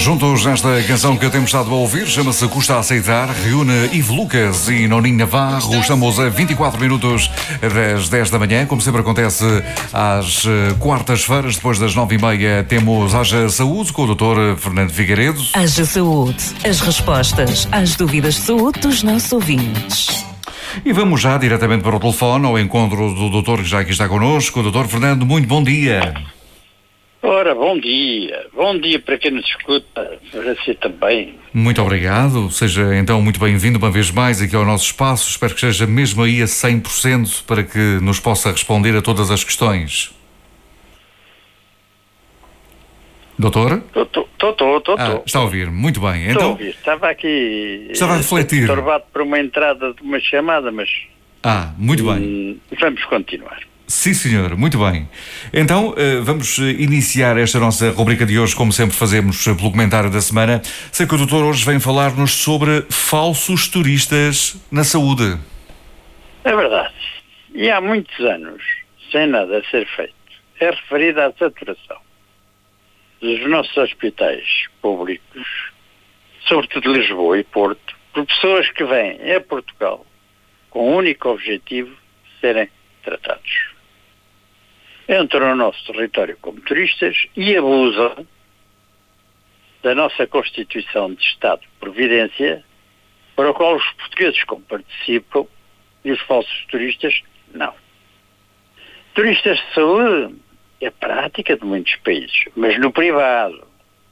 Juntos nesta canção que temos estado a ouvir, chama-se Custa a Aceitar, reúne Ivo Lucas e Noninho Navarro. Estamos a 24 minutos das 10 da manhã, como sempre acontece às quartas-feiras, depois das 9h30, temos Haja Saúde com o Dr. Fernando Figueiredo. Haja Saúde, as respostas às dúvidas de saúde dos nossos ouvintes. E vamos já diretamente para o telefone, ao encontro do doutor que já aqui está connosco. Doutor Fernando, muito bom dia. Ora, bom dia para quem nos escuta, para si também. Muito obrigado, seja então muito bem-vindo uma vez mais aqui ao nosso espaço, espero que esteja mesmo aí a 100% para que nos possa responder a todas as questões. Doutor? Estou. Está a ouvir, muito bem. Estou Então, a ouvir, estava aqui... Estava a refletir. Perturbado por uma entrada de uma chamada, mas... Muito bem. Vamos continuar. Sim, senhor, muito bem. Então, vamos iniciar esta nossa rubrica de hoje, como sempre fazemos pelo comentário da semana. Sei que o doutor hoje vem falar-nos sobre falsos turistas na saúde. É verdade. E há muitos anos, sem nada a ser feito, é referida à saturação dos nossos hospitais públicos, sobretudo de Lisboa e Porto, por pessoas que vêm a Portugal com o único objetivo de serem tratados. Entram no nosso território como turistas e abusam da nossa Constituição de Estado de Providência, para o qual os portugueses participam e os falsos turistas não. Turistas de saúde é prática de muitos países, mas no privado.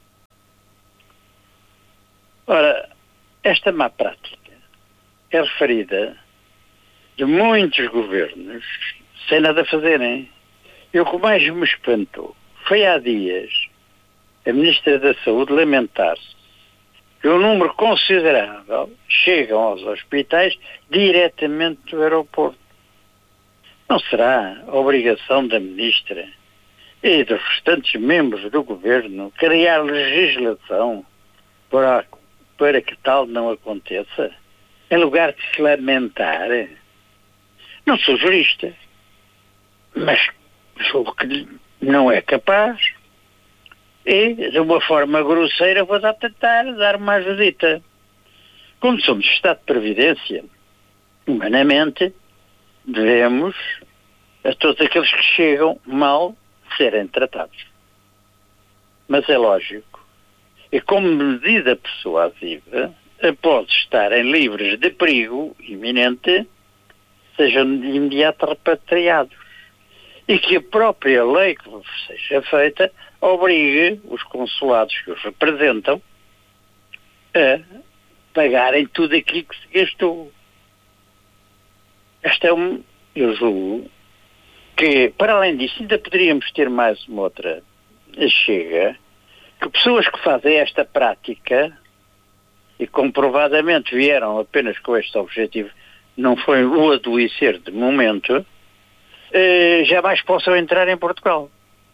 Ora, esta má prática é referida de muitos governos sem nada fazerem. E o que mais me espantou foi há dias a Ministra da Saúde lamentar-se que um número considerável chegam aos hospitais diretamente do aeroporto. Não será a obrigação da Ministra e dos restantes membros do Governo criar legislação para que tal não aconteça? Em lugar de se lamentar? Não sou jurista, mas julgo que não é capaz. E, de uma forma grosseira, vou tentar dar uma ajudita. Como somos Estado de Previdência, humanamente, devemos a todos aqueles que chegam mal serem tratados. Mas é lógico, e como medida persuasiva, após estarem livres de perigo iminente, sejam de imediato repatriados. E que a própria lei que seja feita obrigue os consulados que os representam a pagarem tudo aquilo que se gastou. Eu julgo que, para além disso, ainda poderíamos ter mais uma outra chega, que pessoas que fazem esta prática e comprovadamente vieram apenas com este objetivo, não foi o adoecer de momento, jamais possam entrar em Portugal.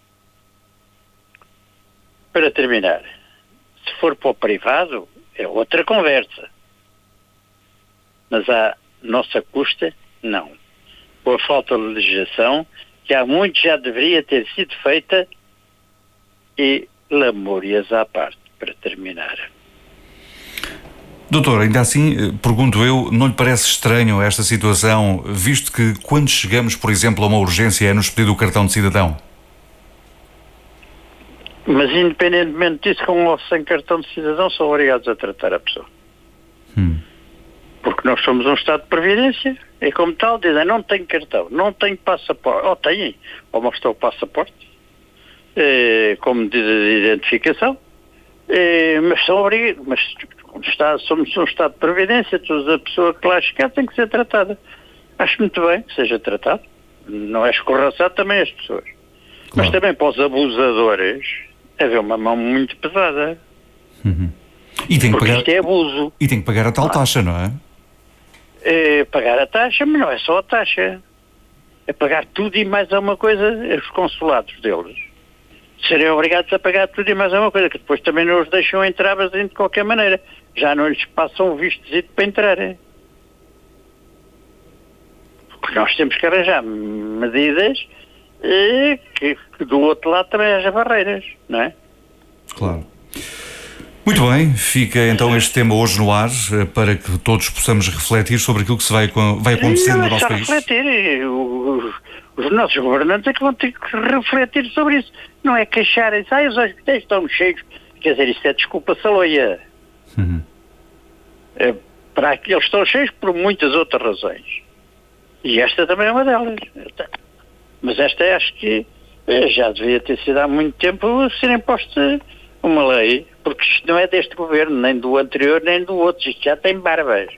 Para terminar, se for para o privado, é outra conversa. Mas à nossa custa, não. Com a falta de legislação, que há muito já deveria ter sido feita, e lamúrias à parte, para terminar. Doutor, ainda assim, pergunto eu, não lhe parece estranho esta situação, visto que quando chegamos, por exemplo, a uma urgência é-nos pedido o cartão de cidadão? Mas independentemente disso, com ou sem cartão de cidadão, são obrigados a tratar a pessoa. Porque nós somos um Estado de Previdência, e como tal dizem, não tenho cartão, não tenho passaporte, ou têm, ou mostrou o passaporte, como medida de identificação, mas são obrigados, mas somos um Estado de Previdência, toda a pessoa que lá chegar tem que ser tratada. Acho muito bem que seja tratado. Não é escorraçado também as pessoas. Claro. Mas também para os abusadores haver uma mão muito pesada. E tem que porque pagar, isto é abuso. E tem que pagar a tal taxa, não é? É pagar a taxa, mas não é só a taxa. É pagar tudo e mais alguma coisa, os consulados deles serem obrigados a pagar tudo e mais alguma coisa, que depois também não os deixam entrar de qualquer maneira. Já não lhes passam o vistozito para entrarem. Porque nós temos que arranjar medidas que do outro lado também haja barreiras, não é? Claro. Muito bem, fica então este tema hoje no ar para que todos possamos refletir sobre aquilo que vai acontecendo no nosso país. Refletir, os nossos governantes é que vão ter que refletir sobre isso. Não é queixarem-se, os hospitais estão cheios. Quer dizer, isso é desculpa saloia. Para que eles estão cheios por muitas outras razões. E esta também é uma delas. Mas esta acho que já devia ter sido há muito tempo ser imposta uma lei, porque isto não é deste governo, nem do anterior, nem do outro. Isto já tem barbas.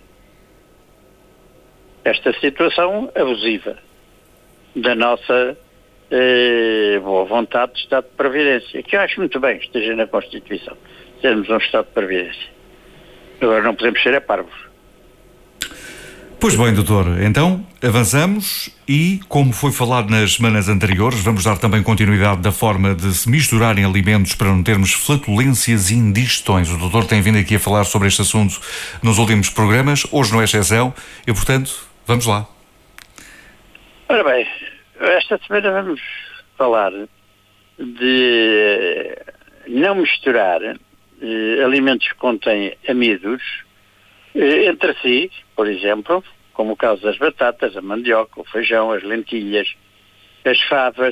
Esta situação abusiva da nossa boa vontade de Estado de Previdência, que eu acho muito bem que esteja na Constituição, sermos um Estado de Previdência. Agora não podemos ser parvos. Pois bem, doutor, então avançamos e, como foi falado nas semanas anteriores, vamos dar também continuidade da forma de se misturarem alimentos para não termos flatulências e indigestões. O doutor tem vindo aqui a falar sobre este assunto nos últimos programas, hoje não é exceção, e portanto, vamos lá. Ora bem, esta semana vamos falar de não misturar alimentos que contêm amidos entre si, por exemplo, como o caso das batatas, a mandioca, o feijão, as lentilhas, as favas,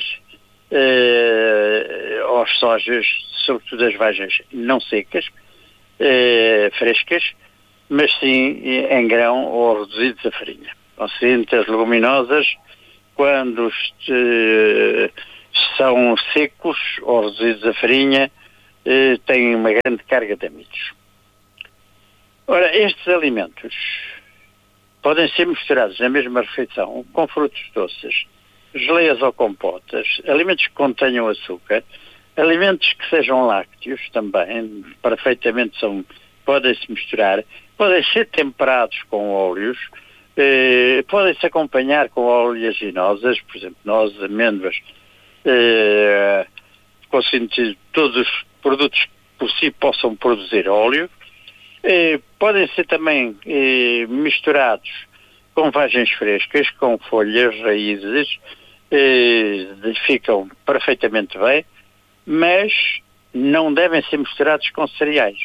ou as sojas, sobretudo as vagens não secas, frescas, mas sim em grão ou reduzidos a farinha. Ou seja, as leguminosas, quando são secos ou reduzidos a farinha, têm uma grande carga de amidos. Ora, estes alimentos podem ser misturados na mesma refeição com frutos doces, geleias ou compotas, alimentos que contenham açúcar, alimentos que sejam lácteos também, perfeitamente podem-se misturar, podem ser temperados com óleos, podem-se acompanhar com oleaginosas, por exemplo, nozes, amêndoas, todos os produtos que por si possam produzir óleo. Podem ser também misturados com vagens frescas, com folhas, raízes, ficam perfeitamente bem, mas não devem ser misturados com cereais.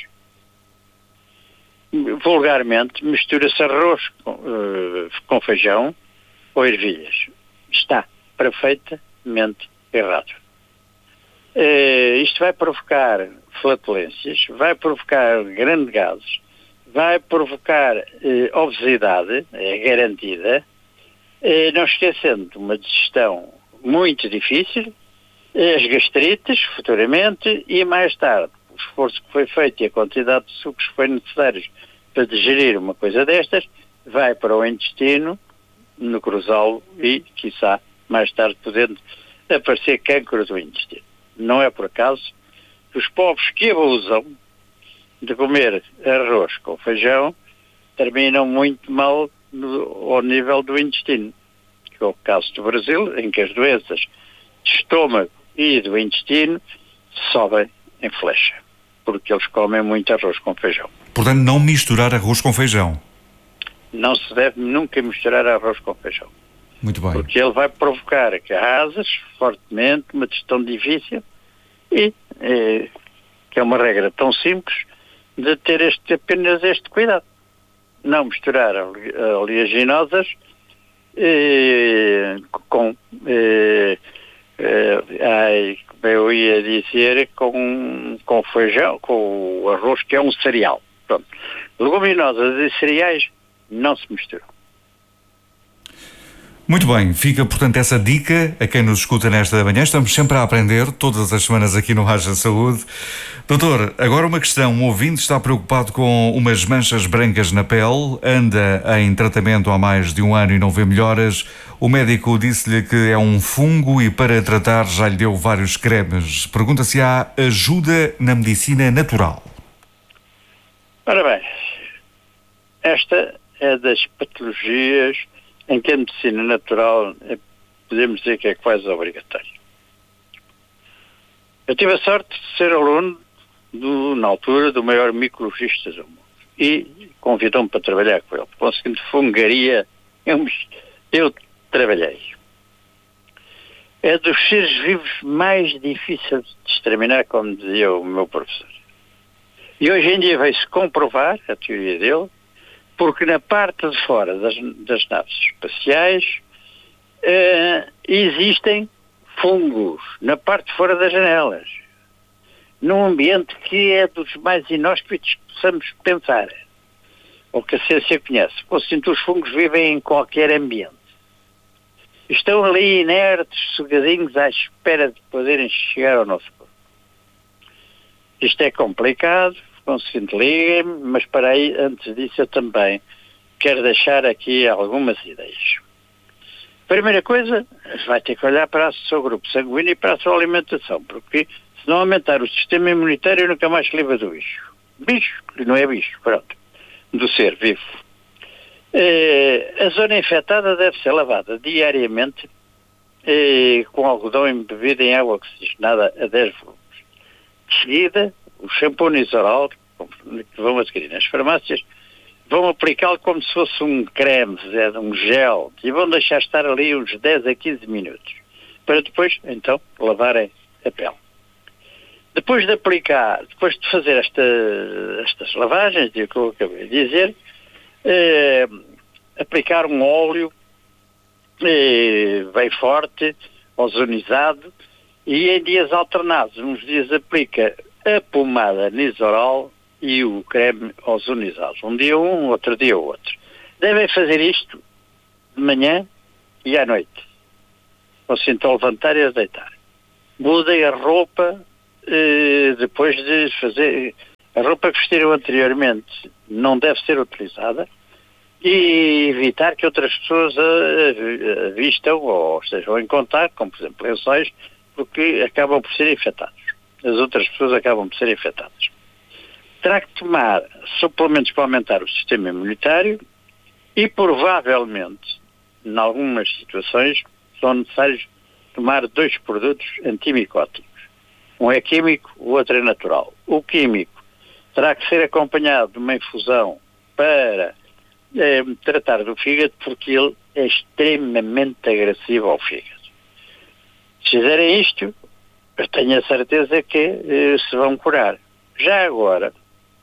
Vulgarmente, mistura-se arroz com feijão ou ervilhas. Está perfeitamente errado. Isto vai provocar flatulências, vai provocar grandes gases, vai provocar obesidade, é garantida, não esquecendo uma digestão muito difícil, as gastrites futuramente e mais tarde o esforço que foi feito e a quantidade de sucos que foi necessários para digerir uma coisa destas vai para o intestino, no cruzá-lo e, quiçá, mais tarde podendo aparecer cancro do intestino. Não é por acaso que os povos que abusam de comer arroz com feijão terminam muito mal ao nível do intestino. Que é o caso do Brasil, em que as doenças de estômago e do intestino sobem em flecha, porque eles comem muito arroz com feijão. Portanto, não misturar arroz com feijão. Não se deve nunca misturar arroz com feijão. Muito bem. Porque ele vai provocar gases fortemente, uma digestão difícil e que é uma regra tão simples de ter apenas este cuidado. Não misturar oleaginosas com eu ia dizer com feijão, com o arroz, que é um cereal. Pronto. Leguminosas e cereais não se misturam. Muito bem, fica portanto essa dica a quem nos escuta nesta manhã. Estamos sempre a aprender, todas as semanas aqui no Haja Saúde. Doutor, agora uma questão. Um ouvinte está preocupado com umas manchas brancas na pele, anda em tratamento há mais de um ano e não vê melhoras. O médico disse-lhe que é um fungo e para tratar já lhe deu vários cremes. Pergunta se há ajuda na medicina natural. Ora bem, esta é das patologias em que a medicina natural podemos dizer que é quase obrigatória. Eu tive a sorte de ser aluno na altura do maior micologista do mundo e convidou-me para trabalhar com ele. Conseguindo fungaria, eu trabalhei. É dos seres vivos mais difíceis de exterminar, como dizia o meu professor. E hoje em dia veio-se comprovar a teoria dele, porque na parte de fora das naves espaciais existem fungos, na parte de fora das janelas, num ambiente que é dos mais inóspitos que possamos pensar, ou que a ciência conhece. Ou seja, os fungos vivem em qualquer ambiente. Estão ali inertes, sugadinhos, à espera de poderem chegar ao nosso corpo. Isto é complicado, consciente, liguem-me, mas para aí, antes disso, eu também quero deixar aqui algumas ideias. Primeira coisa, vai ter que olhar para o seu grupo sanguíneo e para a sua alimentação, porque se não aumentar o sistema imunitário, nunca mais se livra do bicho. Bicho, que não é bicho, pronto, do ser vivo. A zona infectada deve ser lavada diariamente com algodão embebido em água oxigenada a 10 volumes. De seguida, o shampoo Nizoral, que vão adquirir nas farmácias, vão aplicá-lo como se fosse um creme, um gel, e vão deixar estar ali uns 10 a 15 minutos, para depois, então, lavarem a pele. Depois de aplicar, depois de fazer estas lavagens, que eu acabei de dizer, aplicar um óleo bem forte, ozonizado, e em dias alternados, uns dias aplica a pomada Nizoral e o creme ozonizado. Um dia um, outro dia outro. Devem fazer isto de manhã e à noite. Ou se então levantar e a deitar. Mudem a roupa depois de fazer... A roupa que vestiram anteriormente não deve ser utilizada e evitar que outras pessoas a vistam ou estejam em contato, como por exemplo lençóis, porque acabam por ser infectados. As outras pessoas acabam por ser infectadas. Terá que tomar suplementos para aumentar o sistema imunitário e provavelmente, em algumas situações, são necessários tomar 2 produtos antimicóticos. Um é químico, o outro é natural. O químico terá que ser acompanhado de uma infusão para tratar do fígado, porque ele é extremamente agressivo ao fígado. Se fizerem isto, eu tenho a certeza que se vão curar. Já agora,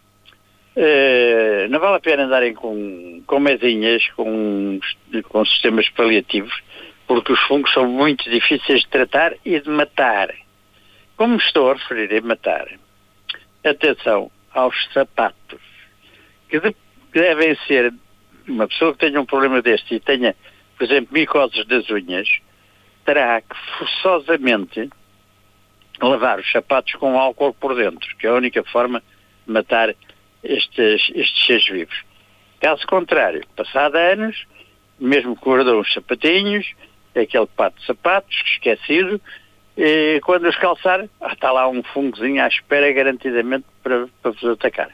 não vale a pena andarem com medinhas, com sistemas paliativos, porque os fungos são muito difíceis de tratar e de matar. Como estou a referir em matar, atenção aos sapatos, que devem ser, uma pessoa que tenha um problema deste e tenha, por exemplo, micoses das unhas, terá que forçosamente lavar os sapatos com álcool por dentro, que é a única forma de matar estes seres vivos. Caso contrário, passado anos, mesmo que guardam os sapatinhos, aquele pato de sapatos esquecido, e quando os calçar, está lá um fungozinho à espera garantidamente para vos atacar.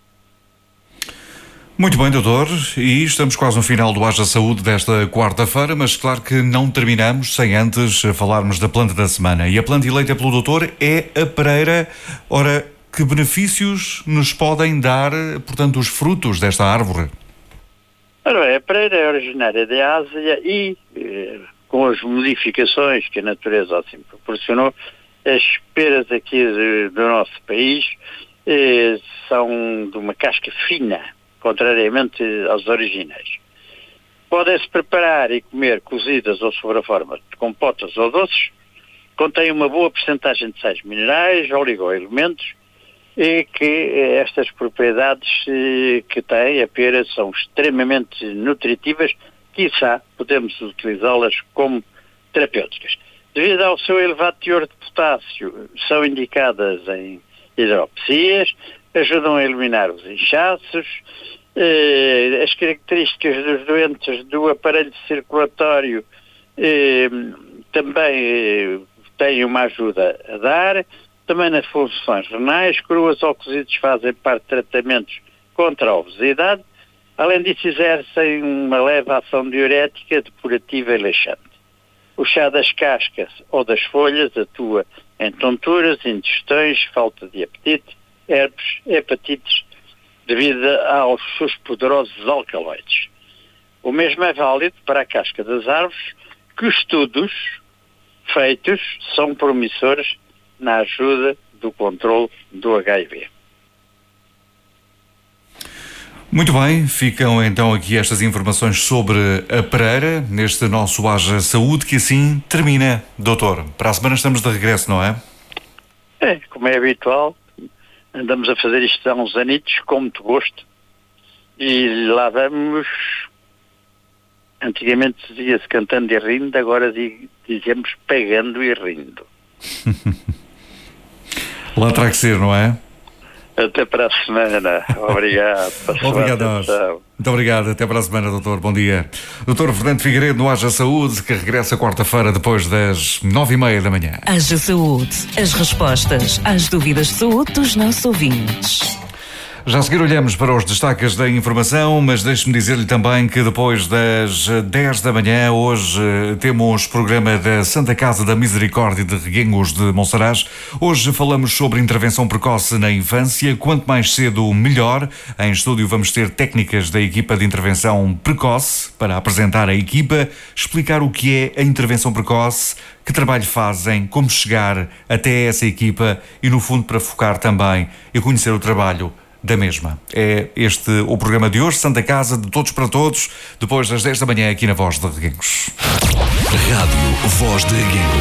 Muito bem, doutor, e estamos quase no final do Haja Saúde desta quarta-feira, mas claro que não terminamos sem antes falarmos da planta da semana. E a planta eleita pelo doutor é a pereira. Ora, que benefícios nos podem dar, portanto, os frutos desta árvore? Ora bem, a pereira é originária da Ásia e, com as modificações que a natureza assim proporcionou, as peras aqui do nosso país são de uma casca fina, contrariamente aos originais. Podem-se preparar e comer cozidas ou sob a forma de compotas ou doces, contém uma boa percentagem de sais minerais, oligoelementos, e que estas propriedades que tem a pera são extremamente nutritivas, quiçá podemos utilizá-las como terapêuticas. Devido ao seu elevado teor de potássio, são indicadas em hidropesias, ajudam a eliminar os inchaços, as características dos doentes do aparelho circulatório também têm uma ajuda a dar. Também nas funções renais, cruas ou cozidos fazem parte de tratamentos contra a obesidade. Além disso, exercem uma leve ação diurética, depurativa e laxante. O chá das cascas ou das folhas atua em tonturas, indigestões, falta de apetite, herpes, hepatites, devido aos seus poderosos alcaloides. O mesmo é válido para a casca das árvores, que os estudos feitos são promissores na ajuda do controle do HIV. Muito bem, ficam então aqui estas informações sobre a Pereira, neste nosso Haja Saúde, que assim termina. Doutor, para a semana estamos de regresso, não é? É, como é habitual, andamos a fazer isto há uns anitos, com muito gosto, e lá vamos. Antigamente dizia-se cantando e rindo, agora dizemos pegando e rindo. Lá terá que ser, não é? Até para a semana. Obrigado. Obrigado a nós. Muito obrigado. Até para a semana, doutor. Bom dia. Doutor Fernando Figueiredo, no Haja Saúde, que regressa quarta-feira depois das 9h30 da manhã. Haja Saúde. As respostas às dúvidas de saúde dos nossos ouvintes. Já a seguir olhamos para os destaques da informação, mas deixe-me dizer-lhe também que depois das 10 da manhã, hoje temos programa da Santa Casa da Misericórdia de Reguengos de Monsaraz. Hoje falamos sobre intervenção precoce na infância. Quanto mais cedo, melhor. Em estúdio vamos ter técnicas da equipa de intervenção precoce para apresentar a equipa, explicar o que é a intervenção precoce, que trabalho fazem, como chegar até essa equipa e, no fundo, para focar também e conhecer o trabalho da mesma. É este o programa de hoje, Santa Casa, de todos para todos, depois das 10 da manhã aqui na Voz de Reguengos. Rádio Voz de Reguengos.